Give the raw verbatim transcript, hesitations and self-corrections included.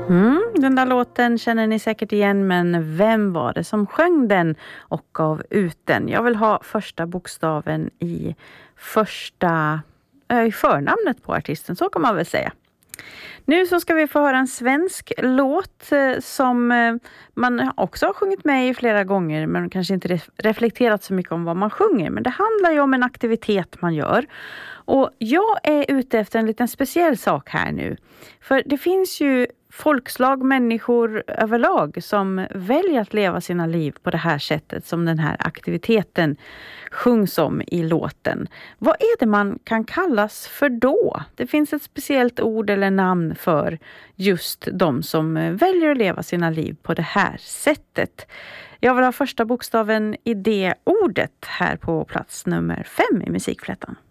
Mm, den där låten känner ni säkert igen, men vem var det som sjöng den och gav ut den? Jag vill ha första bokstaven i första äh, i förnamnet på artisten, så kan man väl säga. Nu så ska vi få höra en svensk låt eh, som eh, man också har sjungit med i flera gånger, men kanske inte ref- reflekterat så mycket om vad man sjunger. Men det handlar ju om en aktivitet man gör. Och jag är ute efter en liten speciell sak här nu. För det finns ju folkslag, människor överlag som väljer att leva sina liv på det här sättet som den här aktiviteten sjungs om i låten. Vad är det man kan kallas för då? Det finns ett speciellt ord eller namn för just de som väljer att leva sina liv på det här sättet. Jag vill ha första bokstaven i det ordet här på plats nummer fem i Musikflätan.